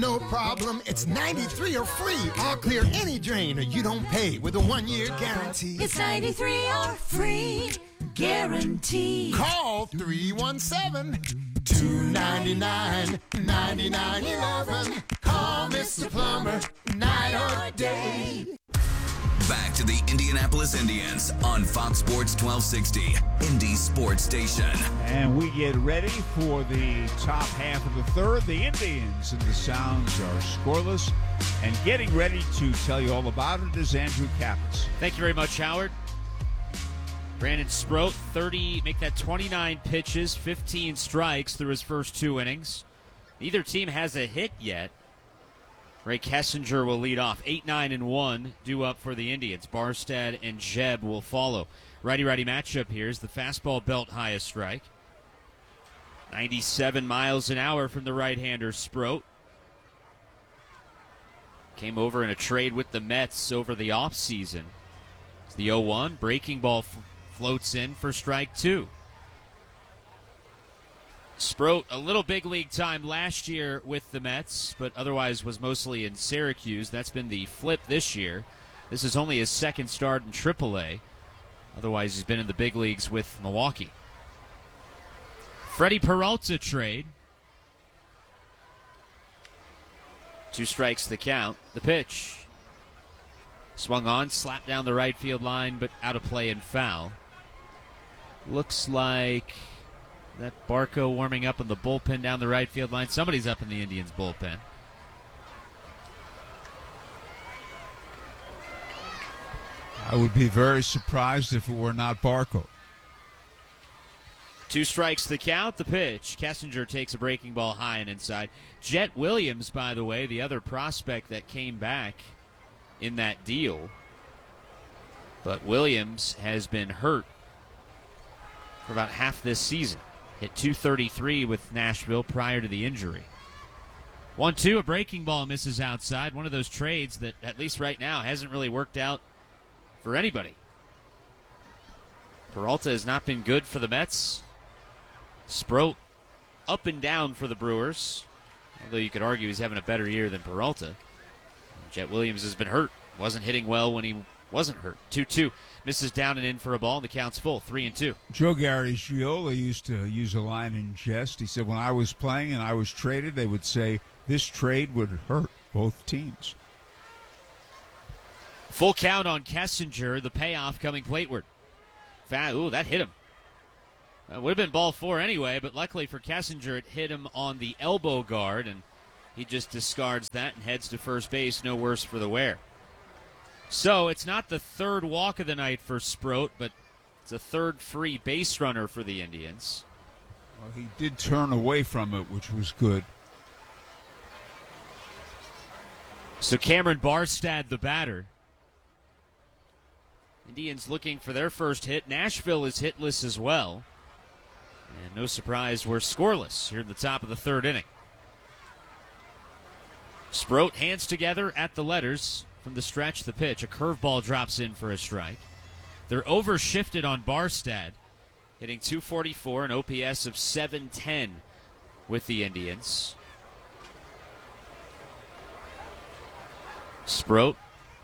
no problem. It's 93 or free. I'll clear any drain or you don't pay with a 1-year guarantee. It's 93 or free guarantee. Call 317-299-9911. Call Mr. Plumber night or day. Back to the Indianapolis Indians on Fox Sports 1260, Indy Sports Station. And we get ready for the top half of the third. The Indians and the Sounds are scoreless. And getting ready to tell you all about it is Andrew Kappas. Thank you very much, Howard. Brandon Sproat, 29 pitches, 15 strikes through his first 2 innings. Neither team has a hit yet. Ray Kessinger will lead off. 8-9-1 due up for the Indians. Barstad and Jeb will follow. Righty-righty matchup here is the fastball belt highest strike. 97 miles an hour from the right-hander Sproat. Came over in a trade with the Mets over the offseason. It's the 0-1. Breaking ball floats in for strike 2. Sproat, a little big league time last year with the Mets, but otherwise was mostly in Syracuse. That's been the flip this year. This is only his second start in AAA. Otherwise, he's been in the big leagues with Milwaukee. Freddie Peralta trade. 2 strikes the count. The pitch. Swung on, slapped down the right field line, but out of play and foul. Looks like that Barco warming up in the bullpen down the right field line. Somebody's up in the Indians' bullpen. I would be very surprised if it were not Barco. 2 strikes the count. The pitch. Kessinger takes a breaking ball high and inside. Jet Williams, by the way, the other prospect that came back in that deal. But Williams has been hurt for about half this season. Hit .233 with Nashville prior to the injury. 1-2, a breaking ball misses outside. One of those trades that, at least right now, hasn't really worked out for anybody. Peralta has not been good for the Mets. Sproat up and down for the Brewers. Although you could argue he's having a better year than Peralta. Jet Williams has been hurt. Wasn't hitting well when he wasn't hurt. 2-2. Misses down and in for a ball, and the count's full. 3-2. Joe Garagiola used to use a line in jest. He said, when I was playing and I was traded, they would say, this trade would hurt both teams. Full count on Kessinger. The payoff coming plateward. Ooh, that hit him. Would have been ball 4 anyway, but luckily for Kessinger, it hit him on the elbow guard, and he just discards that and heads to first base. No worse for the wear. So it's not the third walk of the night for Sproat, but it's a third free base runner for the Indians. Well, he did turn away from it, which was good. So Cameron Barstad, the batter. Indians looking for their first hit. Nashville is hitless as well. And no surprise, we're scoreless here at the top of the third inning. Sproat hands together at the letters. From the stretch, the pitch. A curveball drops in for a strike. They're overshifted on Barstad, hitting .244, an OPS of .710 with the Indians. Sproat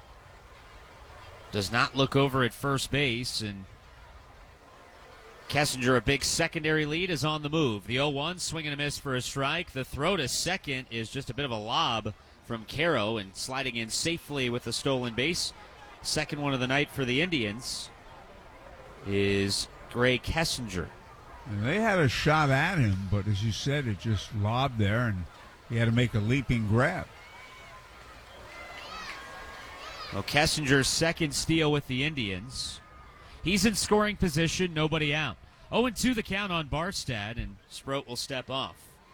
does not look over at first base, and Kessinger, a big secondary lead, is on the move. The 0-1, swing and a miss for a strike. The throw to second is just a bit of a lob from Caro, and sliding in safely with the stolen base. Second one of the night for the Indians is Gray Kessinger. And they had a shot at him, but as you said, it just lobbed there, and he had to make a leaping grab. Well, Kessinger's second steal with the Indians. He's in scoring position, nobody out. 0-2 the count on Barstad, and Sproat will step off.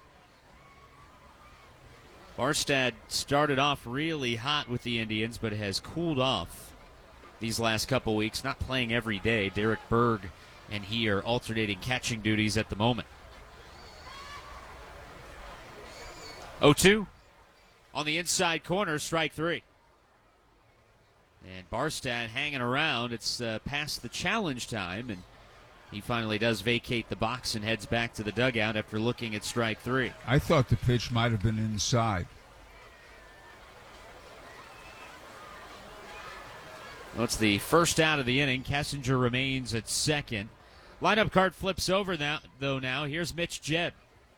Barstad started off really hot with the Indians, but has cooled off these last couple weeks. Not playing every day. Derek Berg and he are alternating catching duties at the moment. 0-2 on the inside corner, strike 3. And Barstad hanging around. It's past the challenge time, and he finally does vacate the box and heads back to the dugout after looking at strike 3. I thought the pitch might have been inside. Well, it's the first out of the inning. Kessinger remains at second. Lineup card flips over now. Here's Mitch Jebb.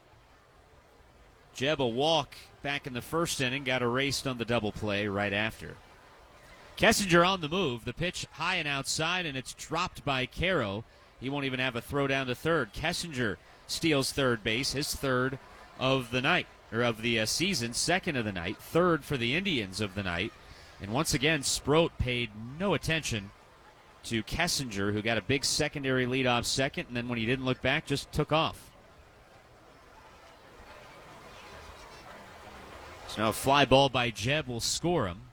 Jebb a walk back in the first inning, got erased on the double play right after. Kessinger on the move. The pitch high and outside, and it's dropped by Caro. He won't even have a throw down to third. Kessinger steals third base, his third of the night, or of the season, second of the night, third for the Indians of the night. And once again, Sproat paid no attention to Kessinger, who got a big secondary lead off second, and then when he didn't look back, just took off. So now a fly ball by Jebb will score him.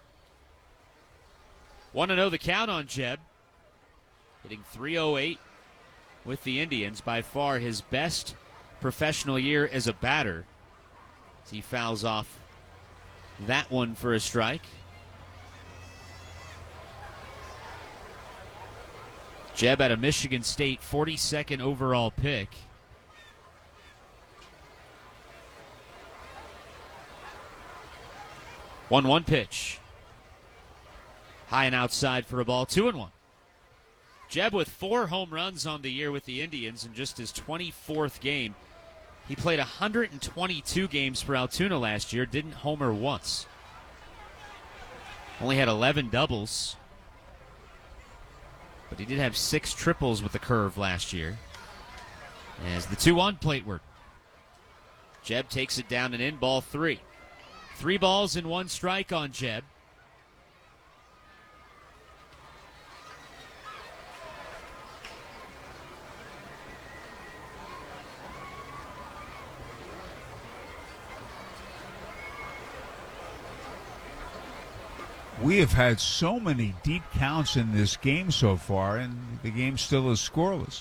1-0 the count on Jebb. Hitting .308 with the Indians, by far his best professional year as a batter. As he fouls off that one for a strike. Jebb at a Michigan State 42nd overall pick. One pitch. High and outside for a ball, 2-1. Jebb with 4 home runs on the year with the Indians in just his 24th game. He played 122 games for Altoona last year, didn't homer once. Only had 11 doubles. But he did have 6 triples with the curve last year. As the 2-1 plateward. Jebb takes it down and in, ball 3. 3 balls and 1 strike on Jebb. We have had so many deep counts in this game so far, and the game still is scoreless.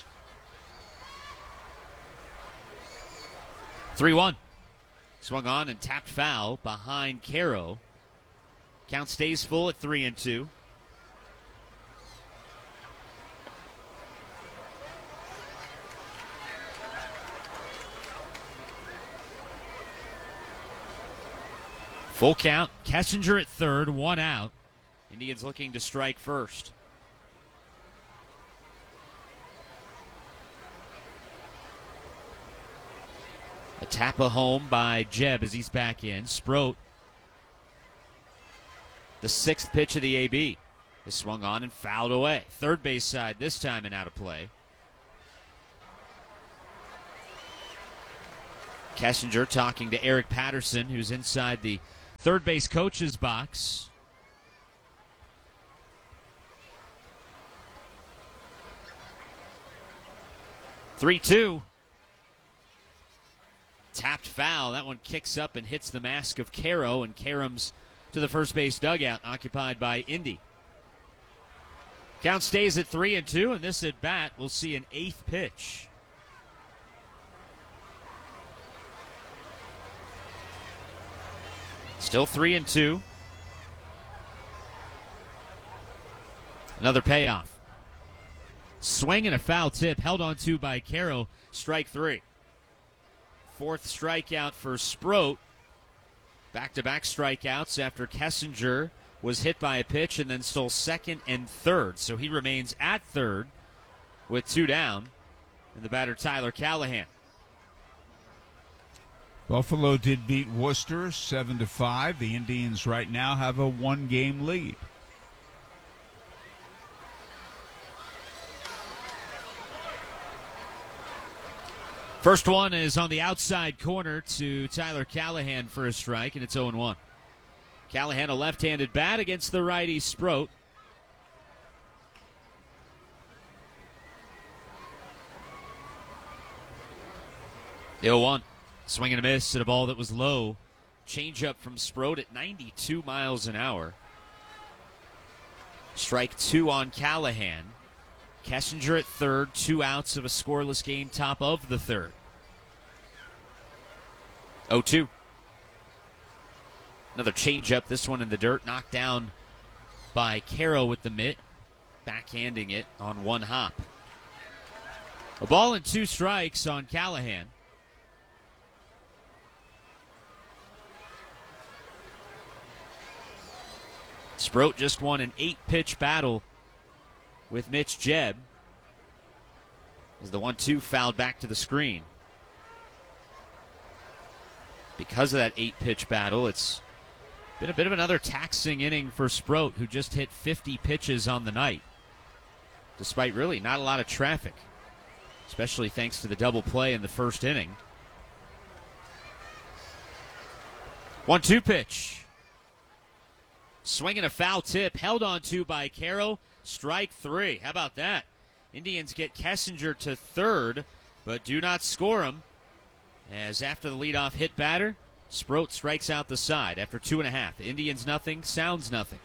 3-1. Swung on and tapped foul behind Caro. Count stays full at 3-2. Full count. Kessinger at third, 1 out. Indians looking to strike first. A tap a home by Jebb as he's back in. Sproat. The 6th pitch of the AB is swung on and fouled away. Third base side this time and out of play. Kessinger talking to Eric Patterson, who's inside the third base coach's box. "3-2. Tapped foul. That one kicks up and hits the mask of Caro, and Karam's to the first base dugout, occupied by Indy. Count stays at 3-2, and this at bat will see an 8th pitch. Still 3-2. Another payoff. Swing and a foul tip held on to by Caro. Strike 3. 4th strikeout for Sproat. Back-to-back strikeouts after Kessinger was hit by a pitch and then stole 2nd and 3rd. So he remains at 3rd with 2 down. And the batter, Tyler Callahan. Buffalo did beat Worcester 7-5. The Indians right now have a 1-game lead. First one is on the outside corner to Tyler Callahan for a strike, and it's 0-1. Callahan, a left-handed bat against the righty Sproat. The 0-1. Swing and a miss at a ball that was low. Change-up from Sproat at 92 miles an hour. Strike 2 on Callahan. Kessinger at 3rd, 2 outs of a scoreless game, top of the 3rd. 0-2. Another change-up, this one in the dirt, knocked down by Caro with the mitt, backhanding it on 1 hop. A ball and 2 strikes on Callahan. Sproat just won an 8-pitch battle with Mitch Jebb as the 1-2 fouled back to the screen. Because of that 8-pitch battle, it's been a bit of another taxing inning for Sproat, who just hit 50 pitches on the night, despite really not a lot of traffic, especially thanks to the double play in the first inning. 1-2 pitch. Swinging a foul tip, held on to by Carroll. Strike 3. How about that? Indians get Kessinger to third, but do not score him, as after the leadoff hit batter, Sproat strikes out the side after 2.5. Indians nothing, Sounds nothing.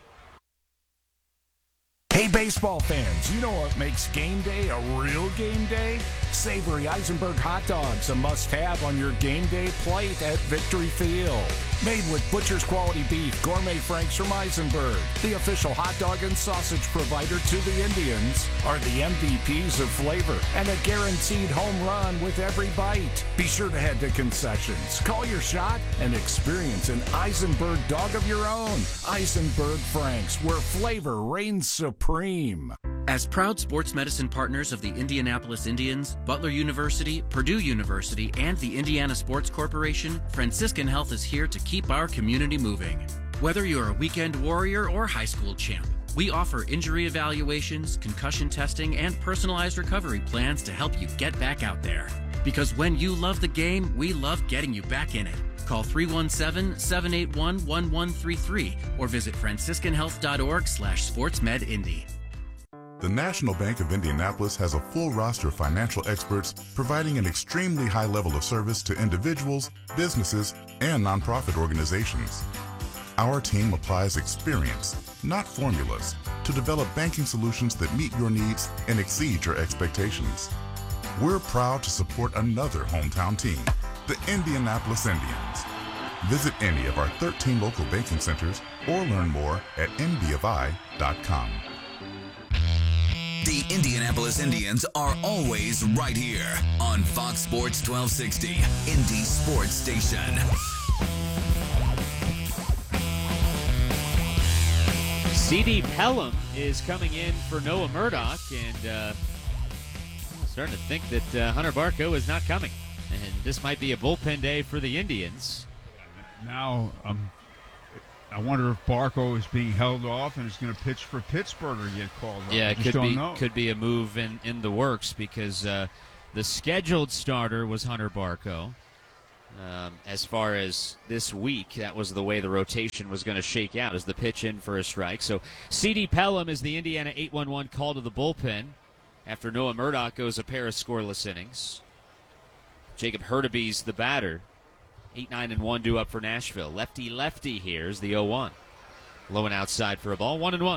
Hey, baseball fans, you know what makes game day a real game day? Savory Eisenberg hot dogs, a must-have on your game day plate at Victory Field. Made with butcher's quality beef, gourmet franks from Eisenberg, the official hot dog and sausage provider to the Indians, are the MVPs of flavor and a guaranteed home run with every bite. Be sure to head to concessions, call your shot, and experience an Eisenberg dog of your own. Eisenberg Franks, where flavor reigns supreme. As proud sports medicine partners of the Indianapolis Indians, Butler University, Purdue University, and the Indiana Sports Corporation, Franciscan Health is here to keep our community moving. Whether you're a weekend warrior or high school champ, we offer injury evaluations, concussion testing, and personalized recovery plans to help you get back out there. Because when you love the game, we love getting you back in it. Call 317-781-1133 or visit franciscanhealth.org/sportsmedindy. The National Bank of Indianapolis has a full roster of financial experts providing an extremely high level of service to individuals, businesses, and nonprofit organizations. Our team applies experience, not formulas, to develop banking solutions that meet your needs and exceed your expectations. We're proud to support another hometown team, the Indianapolis Indians. Visit any of our 13 local banking centers or learn more at nbfi.com. The Indianapolis Indians are always right here on Fox Sports 1260, Indy Sports Station. C.D. Pelham is coming in for Noah Murdock, and I'm starting to think that Hunter Barco is not coming. And this might be a bullpen day for the Indians. Now, I wonder if Barco is being held off and is going to pitch for Pittsburgh or get called up. Yeah, it could be a move in the works, because the scheduled starter was Hunter Barco. As far as this week, that was the way the rotation was going to shake out, as the pitch in for a strike. So C.D. Pelham is the Indiana 8-1-1 call to the bullpen after Noah Murdock goes a pair of scoreless innings. Jacob Hurtubise the batter. 8-9-1 due up for Nashville. Lefty here's the 0-1. Low and outside for a ball. 1-1.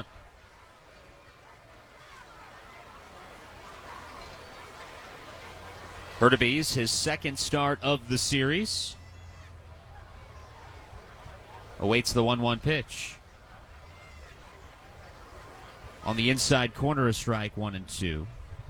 Hurtubise, his second start of the series. Awaits the 1-1 pitch. On the inside corner, a strike, 1-2.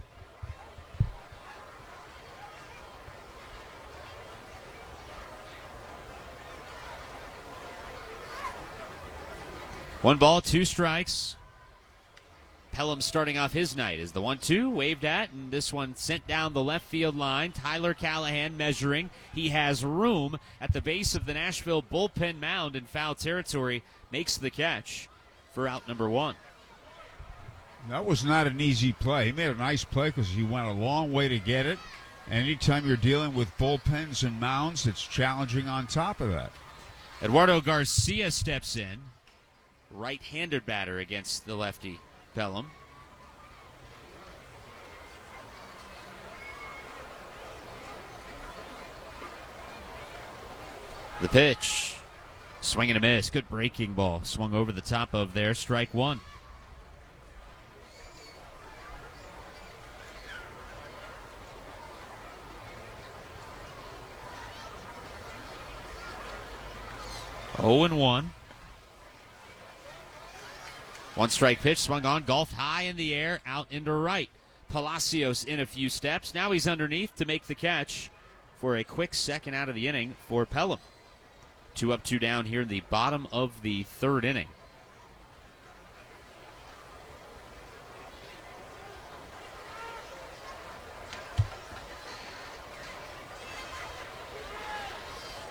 One ball, two strikes. Pelham starting off his night is the 1-2 waved at, and this one sent down the left field line. Tyler Callahan measuring. He has room at the base of the Nashville bullpen mound in foul territory. Makes the catch for out number 1. That was not an easy play. He made a nice play because he went a long way to get it. And anytime you're dealing with bullpens and mounds, it's challenging on top of that. Eduardo Garcia steps in. Right-handed batter against the lefty Pelham. The pitch. Swing and a miss. Good breaking ball. Swung over the top of there. Strike 1. Oh and 1. One strike pitch, swung on, golfed high in the air, out into right. Palacios in a few steps. Now he's underneath to make the catch for a quick second out of the inning for Pelham. 2 up, 2 down here in the bottom of the third inning.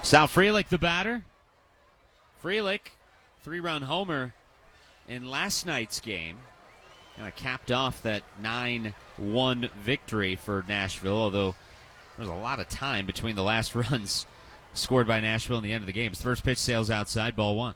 Sal Frelick, the batter. Frelick, 3-run homer in last night's game. Kind of capped off that 9-1 victory for Nashville, although there was a lot of time between the last runs scored by Nashville and the end of the game. His first pitch sails outside, ball 1.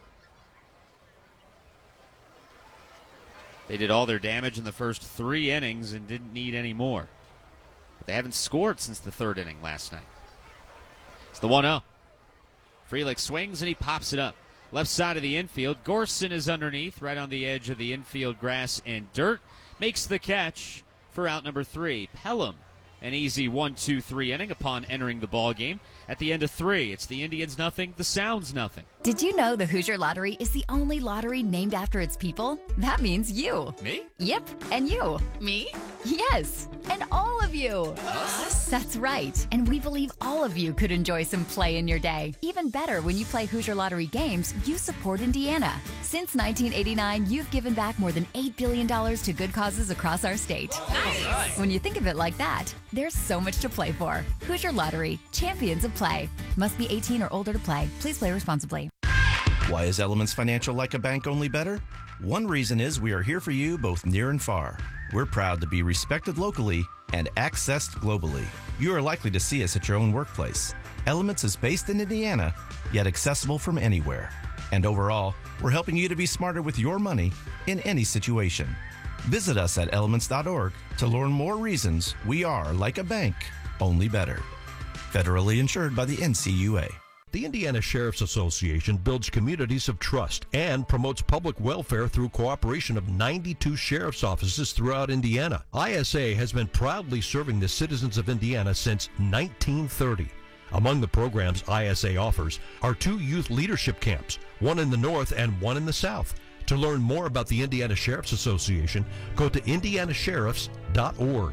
They did all their damage in the first 3 innings and didn't need any more. But they haven't scored since the 3rd inning last night. It's the 1-0. Frelick swings and he pops it up. Left side of the infield. Gorson is underneath, right on the edge of the infield grass and dirt. Makes the catch for out number 3. Pelham, an easy 1-2-3 inning upon entering the ball game. At the end of 3, it's the Indians nothing, the Sounds nothing. Did you know the Hoosier Lottery is the only lottery named after its people? That means you. Me? Yep, and you. Me? Yes, and all of you. Us? That's right. And we believe all of you could enjoy some play in your day. Even better, when you play Hoosier Lottery games, you support Indiana. Since 1989, you've given back more than $8 billion to good causes across our state. Nice. When you think of it like that, there's so much to play for. Hoosier Lottery, champions of play. Must be 18 or older to play. Please play responsibly. Why is Elements Financial like a bank only better? One reason is we are here for you both near and far. We're proud to be respected locally and accessed globally. You are likely to see us at your own workplace. Elements is based in Indiana, yet accessible from anywhere. And overall, we're helping you to be smarter with your money in any situation. Visit us at elements.org to learn more reasons we are like a bank, only better. Federally insured by the NCUA. The Indiana Sheriff's Association builds communities of trust and promotes public welfare through cooperation of 92 sheriff's offices throughout Indiana. ISA has been proudly serving the citizens of Indiana since 1930. Among the programs ISA offers are 2 youth leadership camps, one in the north and one in the south. To learn more about the Indiana Sheriff's Association, go to indianasheriffs.org.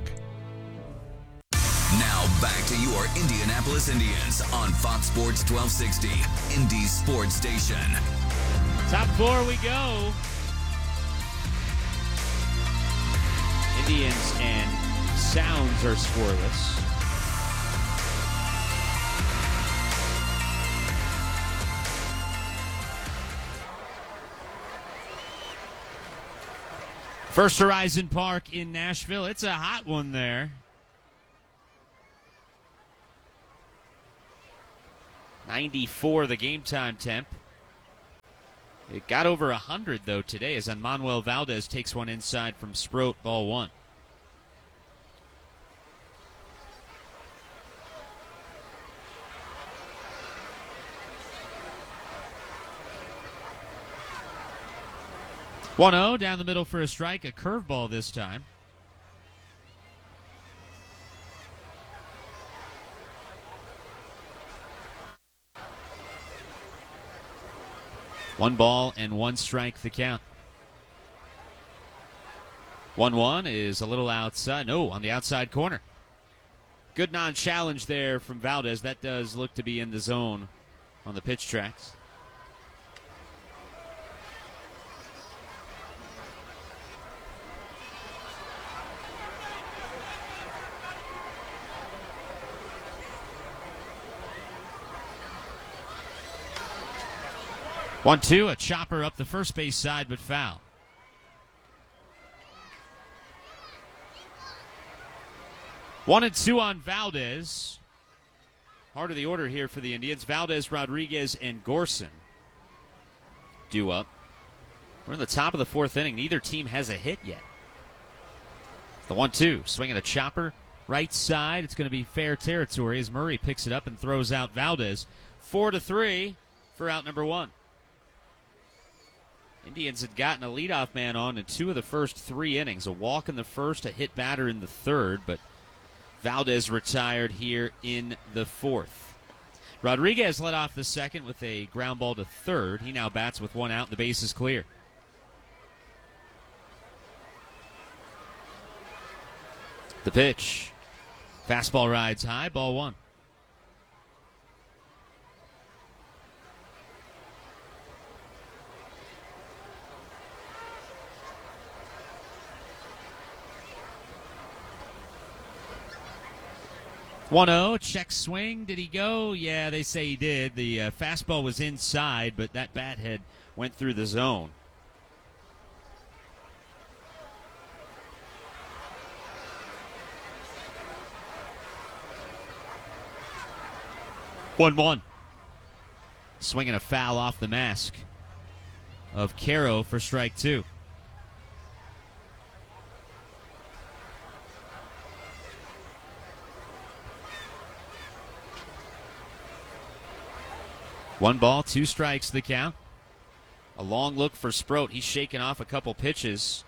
Now back to your Indianapolis Indians on Fox Sports 1260, Indy Sports Station. Top 4 we go. Indians and Sounds are scoreless. First Horizon Park in Nashville. It's a hot one there. 94 the game time temp. It got over 100 though today as Manuel Valdez takes one inside from Sproat, ball 1. One-0 down the middle for a strike, a curveball this time. One ball and one strike the count. 1-1 is a little outside. No, on the outside corner. Good non-challenge there from Valdez. That does look to be in the zone on the pitch tracks. One-two, a chopper up the first base side, but foul. One and two on Valdez. Heart of the order here for the Indians. Valdez, Rodriguez, and Gorson due up. We're in the top of the 4th inning. Neither team has a hit yet. The 1-2, swinging a chopper, right side. It's going to be fair territory as Murray picks it up and throws out Valdez. 4-3 for out number 1. Indians had gotten a leadoff man on in 2 of the first 3 innings. A walk in the first, a hit batter in the 3rd, but Valdez retired here in the 4th. Rodriguez led off the 2nd with a ground ball to 3rd. He now bats with 1 out, and the base is clear. The pitch. Fastball rides high, ball 1. 1-0, check swing. Did he go? Yeah, they say he did. The fastball was inside, but that bat head went through the zone. One. Swinging a foul off the mask of Caro for strike 2. One ball, 2 strikes the count. A long look for Sproat. He's shaking off a couple pitches.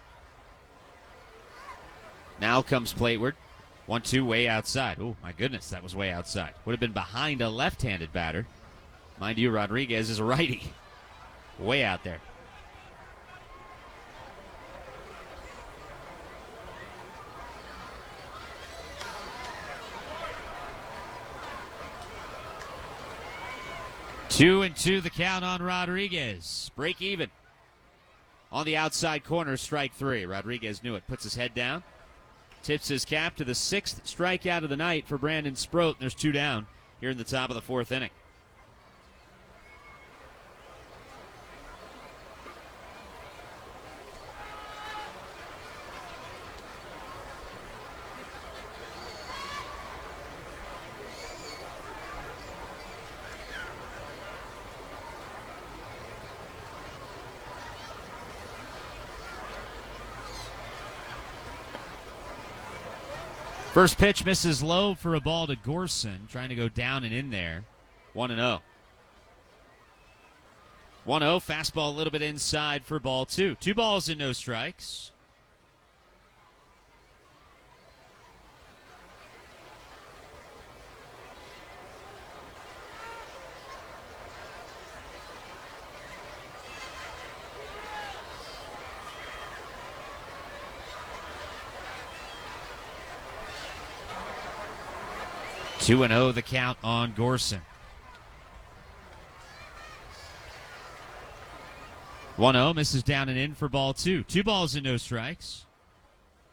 Now comes Plateward. 1-2 way outside. Oh, my goodness, that was way outside. Would have been behind a left-handed batter. Mind you, Rodriguez is a righty. Way out there. Two and two the count on Rodriguez. Break even. On the outside corner, strike 3. Rodriguez knew it. Puts his head down. Tips his cap to the 6th strikeout of the night for Brandon Sproat. There's 2 down here in the top of the 4th inning. First pitch misses low for a ball to Gorson, trying to go down and in there. 1-0. 1-0, fastball a little bit inside for ball 2. 2 balls and no strikes. Two and 0 the count on Gorson. 1-0 misses down and in for ball 2. 2 balls and no strikes.